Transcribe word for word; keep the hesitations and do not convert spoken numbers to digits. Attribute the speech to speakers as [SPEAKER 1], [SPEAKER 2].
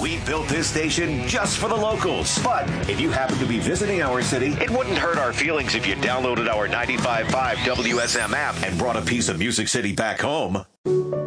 [SPEAKER 1] We built this station just for the locals. But if you happen to be visiting our city, it wouldn't hurt our feelings if you downloaded our ninety-five point five W S M app and brought a piece of Music City back home.